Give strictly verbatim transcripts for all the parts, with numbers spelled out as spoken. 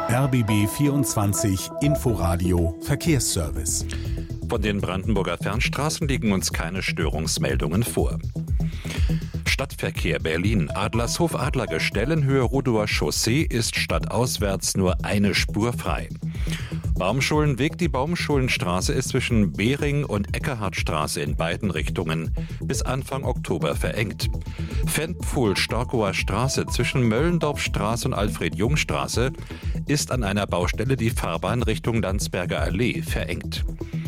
R B B vierundzwanzig Inforadio Verkehrsservice. Von den Brandenburger Fernstraßen liegen uns keine Störungsmeldungen vor. Stadtverkehr Berlin, Adlershof Adlergestell in Höhe Rudower Chaussee ist stadtauswärts nur eine Spur frei. Baumschulenweg, die Baumschulenstraße ist zwischen Behring und Eckehartstraße in beiden Richtungen bis Anfang Oktober verengt. Fenpfuhl-Storkower Straße zwischen Möllendorfstraße und Alfred-Jung-Straße ist an einer Baustelle die Fahrbahn Richtung Landsberger Allee verengt.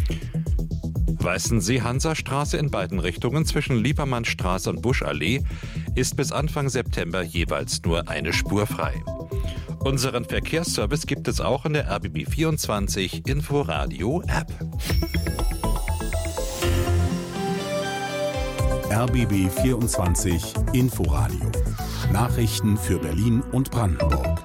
Weißensee-Hansastraße in beiden Richtungen zwischen Liebermannstraße und Buschallee ist bis Anfang September jeweils nur eine Spur frei. Unseren Verkehrsservice gibt es auch in der R B B vierundzwanzig Inforadio App. R B B vierundzwanzig Inforadio. Nachrichten für Berlin und Brandenburg.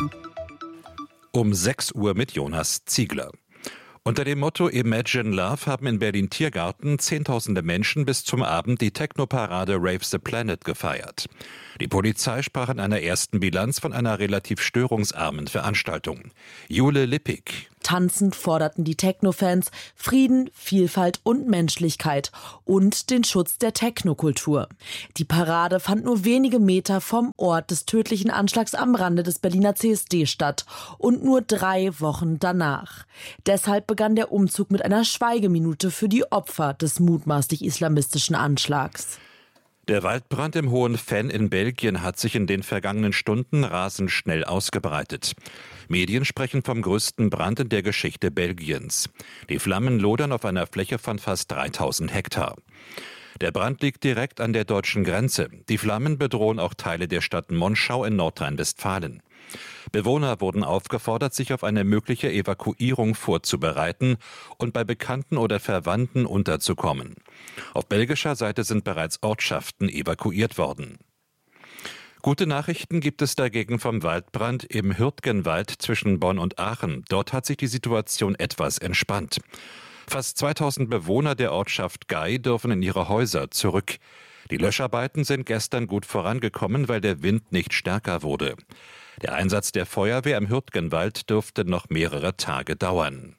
Um sechs Uhr mit Jonas Ziegler. Unter dem Motto Imagine Love haben in Berlin Tiergarten Zehntausende Menschen bis zum Abend die Technoparade Rave the Planet gefeiert. Die Polizei sprach in einer ersten Bilanz von einer relativ störungsarmen Veranstaltung. Jule Lippig. Tanzend forderten die Techno-Fans Frieden, Vielfalt und Menschlichkeit und den Schutz der Technokultur. Die Parade fand nur wenige Meter vom Ort des tödlichen Anschlags am Rande des Berliner C S D statt und nur drei Wochen danach. Deshalb begann der Umzug mit einer Schweigeminute für die Opfer des mutmaßlich islamistischen Anschlags. Der Waldbrand im Hohen Venn in Belgien hat sich in den vergangenen Stunden rasend schnell ausgebreitet. Medien sprechen vom größten Brand in der Geschichte Belgiens. Die Flammen lodern auf einer Fläche von fast dreitausend Hektar. Der Brand liegt direkt an der deutschen Grenze. Die Flammen bedrohen auch Teile der Stadt Monschau in Nordrhein-Westfalen. Bewohner wurden aufgefordert, sich auf eine mögliche Evakuierung vorzubereiten und bei Bekannten oder Verwandten unterzukommen. Auf belgischer Seite sind bereits Ortschaften evakuiert worden. Gute Nachrichten gibt es dagegen vom Waldbrand im Hürtgenwald zwischen Bonn und Aachen. Dort hat sich die Situation etwas entspannt. Fast zweitausend Bewohner der Ortschaft Gey dürfen in ihre Häuser zurück. Die Löscharbeiten sind gestern gut vorangekommen, weil der Wind nicht stärker wurde. Der Einsatz der Feuerwehr im Hürtgenwald dürfte noch mehrere Tage dauern.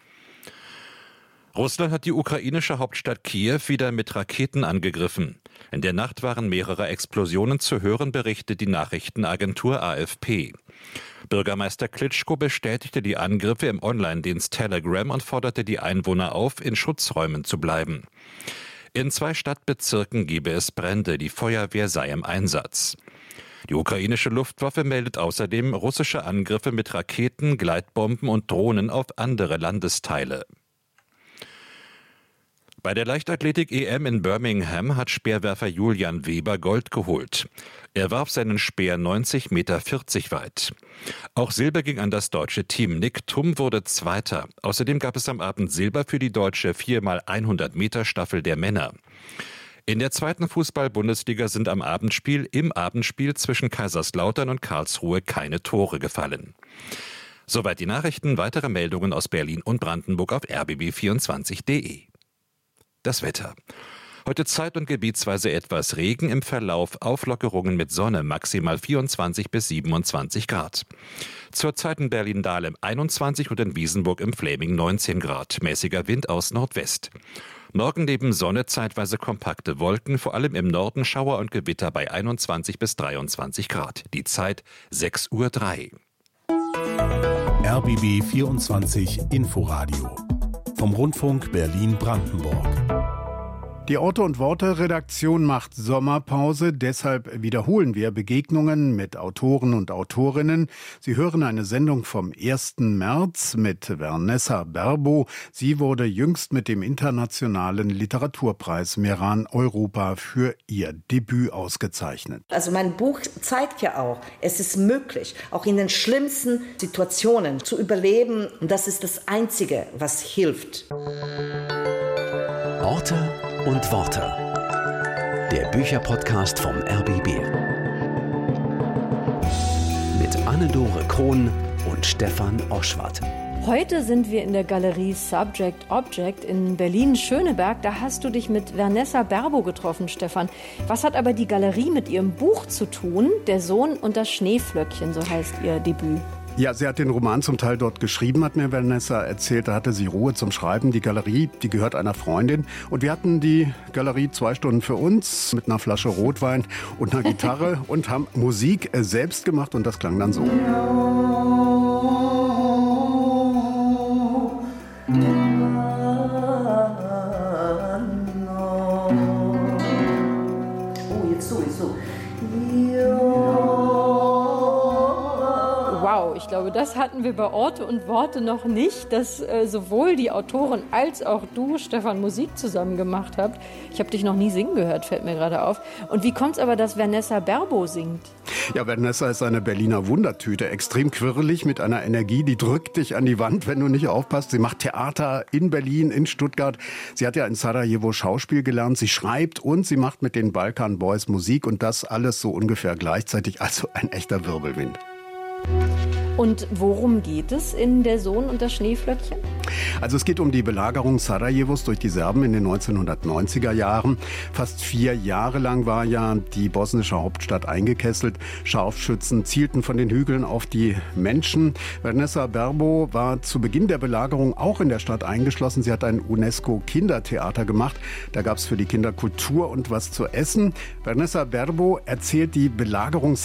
Russland hat die ukrainische Hauptstadt Kiew wieder mit Raketen angegriffen. In der Nacht waren mehrere Explosionen zu hören, berichtet die Nachrichtenagentur A F P. Bürgermeister Klitschko bestätigte die Angriffe im Online-Dienst Telegram und forderte die Einwohner auf, in Schutzräumen zu bleiben. In zwei Stadtbezirken gebe es Brände, die Feuerwehr sei im Einsatz. Die ukrainische Luftwaffe meldet außerdem russische Angriffe mit Raketen, Gleitbomben und Drohnen auf andere Landesteile. Bei der Leichtathletik-E M in Birmingham hat Speerwerfer Julian Weber Gold geholt. Er warf seinen Speer neunzig Komma vierzig Meter weit. Auch Silber ging an das deutsche Team. Nick Thum wurde Zweiter. Außerdem gab es am Abend Silber für die deutsche vier mal hundert Meter Staffel der Männer. In der zweiten Fußball-Bundesliga sind am Abendspiel im Abendspiel zwischen Kaiserslautern und Karlsruhe keine Tore gefallen. Soweit die Nachrichten. Weitere Meldungen aus Berlin und Brandenburg auf r b b vierundzwanzig punkt d e. Das Wetter. Heute zeit- und gebietsweise etwas Regen, im Verlauf Auflockerungen mit Sonne, maximal vierundzwanzig bis siebenundzwanzig Grad. Zurzeit in Berlin-Dahlem einundzwanzig und in Wiesenburg im Fläming neunzehn Grad. Mäßiger Wind aus Nordwest. Morgen neben Sonne zeitweise kompakte Wolken, vor allem im Norden Schauer und Gewitter bei einundzwanzig bis dreiundzwanzig Grad. Die Zeit sechs Uhr drei. R B B vierundzwanzig Inforadio vom Rundfunk Berlin-Brandenburg. Die Orte und Worte-Redaktion macht Sommerpause, deshalb wiederholen wir Begegnungen mit Autoren und Autorinnen. Sie hören eine Sendung vom ersten März mit Vanessa Berbo. Sie wurde jüngst mit dem internationalen Literaturpreis Meran Europa für ihr Debüt ausgezeichnet. Also mein Buch zeigt ja auch, es ist möglich, auch in den schlimmsten Situationen zu überleben. Und das ist das Einzige, was hilft. Orte und Worte. Der Bücherpodcast vom R B B. Mit Anne-Dore Krohn und Stefan Oschwart. Heute sind wir in der Galerie Subject Object in Berlin-Schöneberg. Da hast du dich mit Vanessa Berbo getroffen, Stefan. Was hat aber die Galerie mit ihrem Buch zu tun? Der Sohn und das Schneeflöckchen, so heißt ihr Debüt. Ja, sie hat den Roman zum Teil dort geschrieben, hat mir Vanessa erzählt. Da hatte sie Ruhe zum Schreiben. Die Galerie, die gehört einer Freundin. Und wir hatten die Galerie zwei Stunden für uns mit einer Flasche Rotwein und einer Gitarre und haben Musik selbst gemacht. Und das klang dann so. Oh, jetzt so, jetzt so. Wow, ich glaube, das hatten wir bei Orte und Worte noch nicht, dass äh, sowohl die Autorin als auch du, Stefan, Musik zusammen gemacht habt. Ich habe dich noch nie singen gehört, fällt mir gerade auf. Und wie kommt es aber, dass Vanessa Berbo singt? Ja, Vanessa ist eine Berliner Wundertüte, extrem quirlig mit einer Energie, die drückt dich an die Wand, wenn du nicht aufpasst. Sie macht Theater in Berlin, in Stuttgart. Sie hat ja in Sarajevo Schauspiel gelernt. Sie schreibt und sie macht mit den Balkan Boys Musik und das alles so ungefähr gleichzeitig. Also ein echter Wirbelwind. Und worum geht es in Der Sohn und das Schneeflöckchen? Also es geht um die Belagerung Sarajevos durch die Serben in den neunzehnhundertneunziger Jahren. Fast vier Jahre lang war ja die bosnische Hauptstadt eingekesselt. Scharfschützen zielten von den Hügeln auf die Menschen. Vanessa Berbo war zu Beginn der Belagerung auch in der Stadt eingeschlossen. Sie hat ein UNESCO-Kindertheater gemacht. Da gab es für die Kinder Kultur und was zu essen. Vanessa Berbo erzählt die Belagerung